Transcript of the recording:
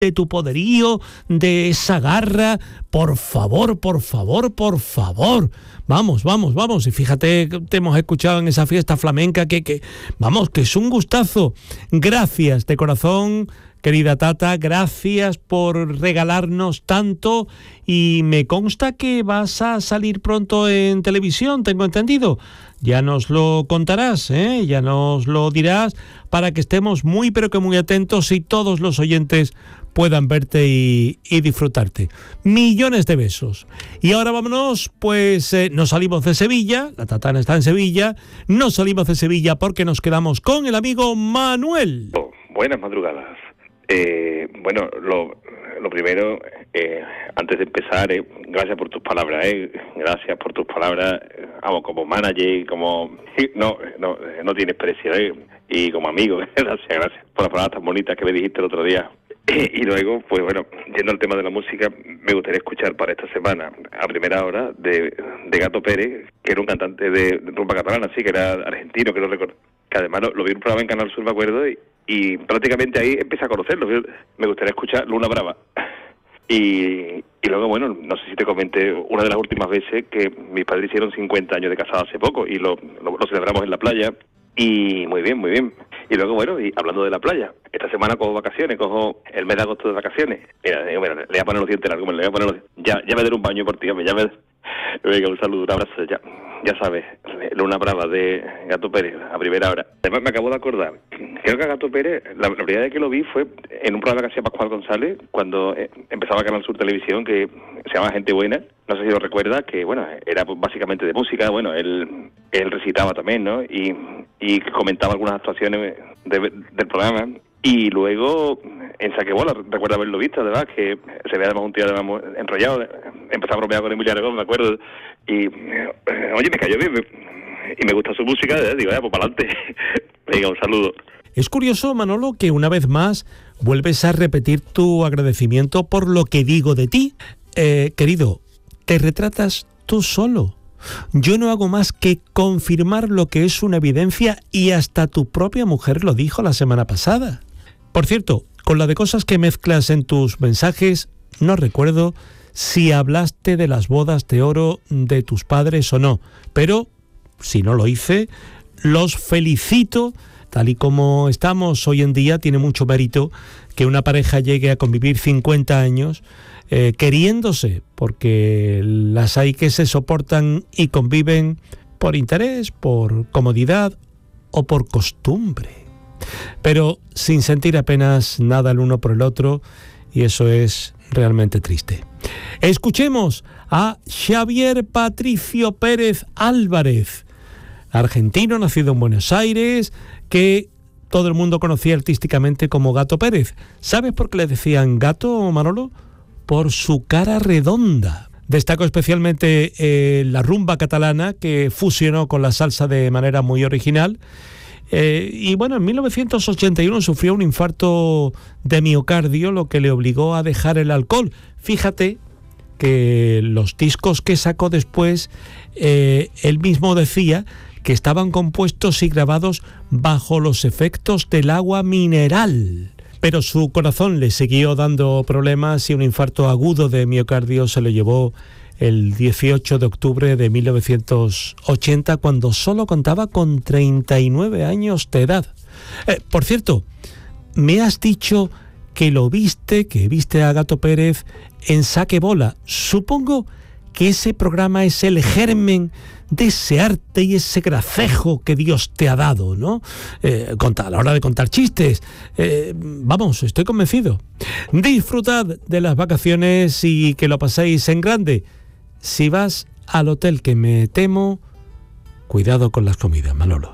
de tu poderío, de esa garra. Por favor, por favor, por favor. Vamos, vamos, vamos. Y fíjate, te hemos escuchado en esa fiesta flamenca vamos, que es un gustazo. Gracias de corazón, querida Tata, gracias por regalarnos tanto, y me consta que vas a salir pronto en televisión, tengo entendido. Ya nos lo contarás, ya nos lo dirás, para que estemos muy pero que muy atentos y todos los oyentes puedan verte y disfrutarte. Millones de besos. Y ahora vámonos, pues nos salimos de Sevilla, la Tatana está en Sevilla, nos salimos de Sevilla porque nos quedamos con el amigo Manuel. Buenas madrugadas. Bueno, lo primero, antes de empezar, gracias por tus palabras, gracias por tus palabras, vamos, como manager, como no tienes precio, y como amigo, gracias por las palabras tan bonitas que me dijiste el otro día. Y luego, pues bueno, yendo al tema de la música, me gustaría escuchar para esta semana, a primera hora, de Gato Pérez, que era un cantante de rumba catalana, sí, que era argentino, que no recuerdo, que además lo vi en un programa en Canal Sur, me acuerdo, y prácticamente ahí empecé a conocerlo. Me gustaría escuchar Luna Brava. Y luego, bueno, no sé si te comenté, una de las últimas veces que mis padres hicieron 50 años de casados hace poco, y lo celebramos en la playa, y muy bien, muy bien. Y luego, bueno, y hablando de la playa, esta semana cojo vacaciones, cojo el mes de agosto de vacaciones. Mira, le voy a poner los dientes largos, ya me daré un baño por ti, venga, un saludo, un abrazo, ya sabes, Luna Brava de Gato Pérez, a primera hora. Además, me acabo de acordar, creo que a Gato Pérez, la primera vez que lo vi fue en un programa que hacía Pascual González, cuando empezaba Canal Sur Televisión, que se llama Gente Buena, no sé si lo recuerdas, que bueno, era básicamente de música, bueno, él recitaba también, ¿no? Y comentaba algunas actuaciones del programa. Y luego en Saquebola, recuerdo haberlo visto, además, que se ve además un tío además enrollado, empezaba a bromear con Emilia Aragón, me acuerdo, y oye, me cayó bien, y me gusta su música, digo, pues para adelante. Venga, un saludo. Es curioso, Manolo, que una vez más vuelves a repetir tu agradecimiento por lo que digo de ti. Querido, te retratas tú solo. Yo no hago más que confirmar lo que es una evidencia, y hasta tu propia mujer lo dijo la semana pasada. Por cierto, con la de cosas que mezclas en tus mensajes, no recuerdo si hablaste de las bodas de oro de tus padres o no, pero si no lo hice, los felicito. Tal y como estamos hoy en día, tiene mucho mérito que una pareja llegue a convivir 50 años queriéndose, porque las hay que se soportan y conviven por interés, por comodidad o por costumbre, pero sin sentir apenas nada el uno por el otro, y eso es realmente triste. Escuchemos a Xavier Patricio Pérez Álvarez, argentino nacido en Buenos Aires, que todo el mundo conocía artísticamente como Gato Pérez. ¿Sabes por qué le decían Gato, Manolo? Por su cara redonda. Destacó especialmente la rumba catalana, que fusionó con la salsa de manera muy original. Y bueno, en 1981 sufrió un infarto de miocardio, lo que le obligó a dejar el alcohol. Fíjate que los discos que sacó después, él mismo decía que estaban compuestos y grabados bajo los efectos del agua mineral. Pero su corazón le siguió dando problemas, y un infarto agudo de miocardio se lo llevó el 18 de octubre de 1980, cuando solo contaba con 39 años de edad. Por cierto, me has dicho que viste a Gato Pérez en Saquebola. Supongo que ese programa es el germen de ese arte y ese gracejo que Dios te ha dado, ¿no? A la hora de contar chistes. Vamos, estoy convencido. Disfrutad de las vacaciones y que lo paséis en grande. Si vas al hotel, que me temo, cuidado con las comidas, Manolo.